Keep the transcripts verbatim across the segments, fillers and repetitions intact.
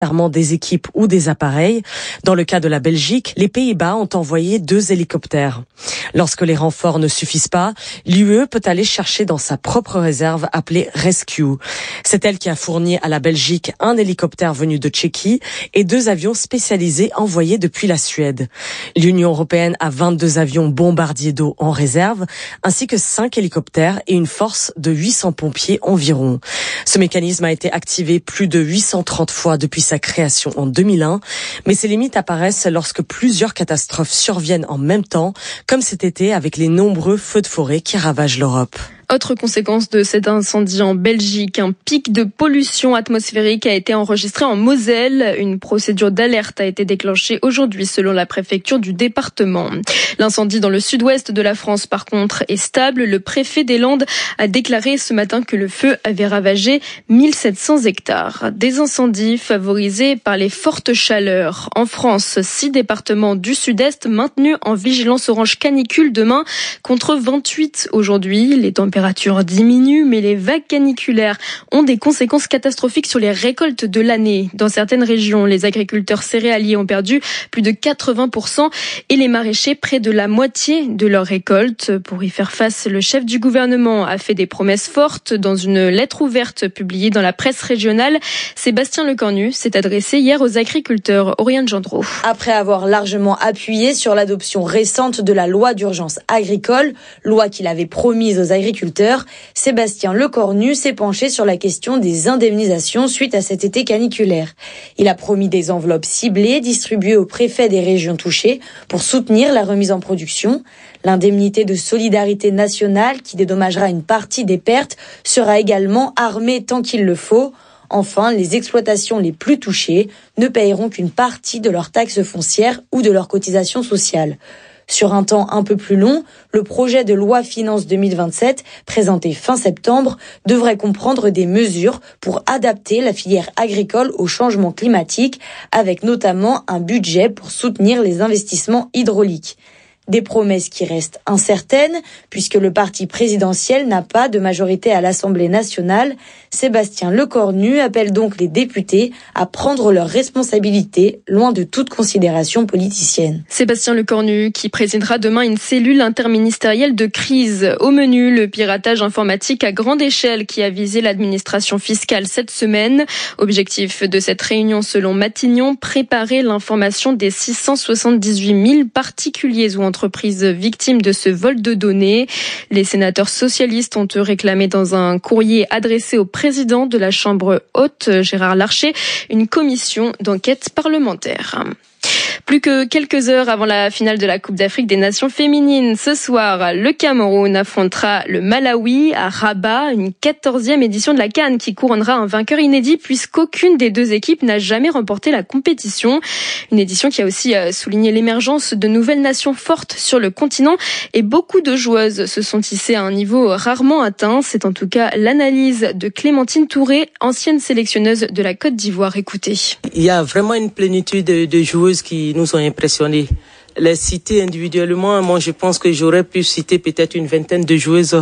des équipes ou des appareils. Dans le cas de la Belgique, les Pays-Bas ont envoyé deux hélicoptères. Lorsque les renforts ne suffisent pas, l'U E peut aller chercher dans sa propre réserve appelée Rescue. C'est elle qui a fourni à la Belgique un hélicoptère venu de Tchéquie et deux avions spécialisés envoyés depuis la Suède. L'Union européenne a vingt-deux avions bombardiers d'eau en réserve, ainsi que cinq hélicoptères et une force de huit cents pompiers environ. Ce mécanisme a été activé plus de huit cent trente fois depuis sa création en deux mille un, mais ses limites apparaissent lorsque plusieurs catastrophes surviennent en même temps, comme cet été avec les nombreux feux de forêt qui ravagent l'Europe. Autre conséquence de cet incendie en Belgique, un pic de pollution atmosphérique a été enregistré en Moselle. Une procédure d'alerte a été déclenchée aujourd'hui selon la préfecture du département. L'incendie dans le sud-ouest de la France, par contre, est stable. Le préfet des Landes a déclaré ce matin que le feu avait ravagé mille sept cents hectares. Des incendies favorisés par les fortes chaleurs. En France, six départements du sud-est maintenus en vigilance orange canicule demain contre vingt-huit aujourd'hui. Les températures Les températures diminuent, mais les vagues caniculaires ont des conséquences catastrophiques sur les récoltes de l'année. Dans certaines régions, les agriculteurs céréaliers ont perdu plus de quatre-vingts pour cent et les maraîchers près de la moitié de leurs récoltes. Pour y faire face, le chef du gouvernement a fait des promesses fortes. Dans une lettre ouverte publiée dans la presse régionale, Sébastien Lecornu s'est adressé hier aux agriculteurs. Oriane Gendreau. Après avoir largement appuyé sur l'adoption récente de la loi d'urgence agricole, loi qu'il avait promise aux agriculteurs, Sébastien Lecornu s'est penché sur la question des indemnisations suite à cet été caniculaire. Il a promis des enveloppes ciblées distribuées aux préfets des régions touchées pour soutenir la remise en production. L'indemnité de solidarité nationale qui dédommagera une partie des pertes sera également armée tant qu'il le faut. Enfin, les exploitations les plus touchées ne paieront qu'une partie de leur taxe foncière ou de leur cotisation sociale. Sur un temps un peu plus long, le projet de loi Finances deux mille vingt-sept, présenté fin septembre, devrait comprendre des mesures pour adapter la filière agricole au changement climatique, avec notamment un budget pour soutenir les investissements hydrauliques. Des promesses qui restent incertaines, puisque le parti présidentiel n'a pas de majorité à l'Assemblée nationale. Sébastien Lecornu appelle donc les députés à prendre leurs responsabilités, loin de toute considération politicienne. Sébastien Lecornu, qui présidera demain une cellule interministérielle de crise. Au menu, le piratage informatique à grande échelle qui a visé l'administration fiscale cette semaine. Objectif de cette réunion, selon Matignon, préparer l'information des six cent soixante-dix-huit mille particuliers ou entreprises victimes de ce vol de données. Les sénateurs socialistes ont réclamé dans un courrier adressé au président de la Chambre haute, Gérard Larcher, une commission d'enquête parlementaire. Plus que quelques heures avant la finale de la Coupe d'Afrique des Nations féminines, ce soir, le Cameroun affrontera le Malawi à Rabat, une quatorzième édition de la CAN qui couronnera un vainqueur inédit puisqu'aucune des deux équipes n'a jamais remporté la compétition. Une édition qui a aussi souligné l'émergence de nouvelles nations fortes sur le continent et beaucoup de joueuses se sont hissées à un niveau rarement atteint. C'est en tout cas l'analyse de Clémentine Touré, ancienne sélectionneuse de la Côte d'Ivoire. Écoutez. Il y a vraiment une plénitude de, de joueuses qui nous ont impressionnés. Les citer individuellement, moi je pense que j'aurais pu citer peut-être une vingtaine de joueuses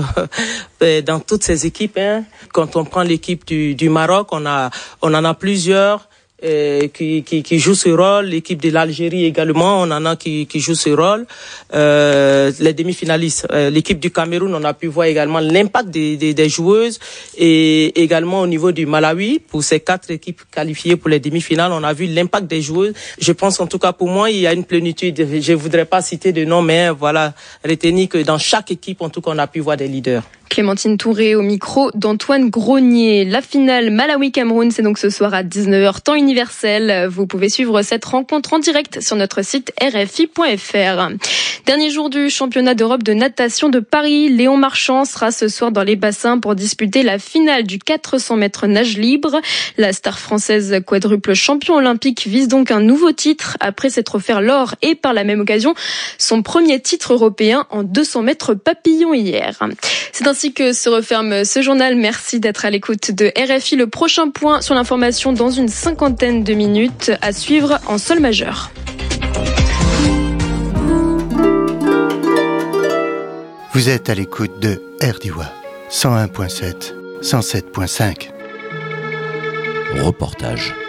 dans toutes ces équipes. Hein. Quand on prend l'équipe du, du Maroc, on a, on en a plusieurs. Euh, qui, qui, qui joue ce rôle, l'équipe de l'Algérie également, on en a qui, qui joue ce rôle, euh, les demi-finalistes, euh, l'équipe du Cameroun, on a pu voir également l'impact des, des, des joueuses et également au niveau du Malawi, pour ces quatre équipes qualifiées pour les demi-finales, on a vu l'impact des joueuses. Je pense en tout cas pour moi, il y a une plénitude, je voudrais pas citer de nom, mais voilà, retenez que dans chaque équipe, en tout cas, on a pu voir des leaders. Clémentine Touré au micro d'Antoine Gronier. La finale Malawi-Cameroun, c'est donc ce soir à dix-neuf heures, temps universel. Vous pouvez suivre cette rencontre en direct sur notre site R F I point F R. Dernier jour du championnat d'Europe de natation de Paris. Léon Marchand sera ce soir dans les bassins pour disputer la finale du quatre cents mètres nage libre. La star française quadruple champion olympique vise donc un nouveau titre après s'être offert l'or et par la même occasion son premier titre européen en deux cents mètres papillon hier. C'est ainsi que se referme ce journal. Merci d'être à l'écoute de R F I. Le prochain point sur l'information dans une cinquantaine de minutes à suivre en sol majeur. Vous êtes à l'écoute de R D I W A cent un virgule sept, cent sept virgule cinq. Reportage.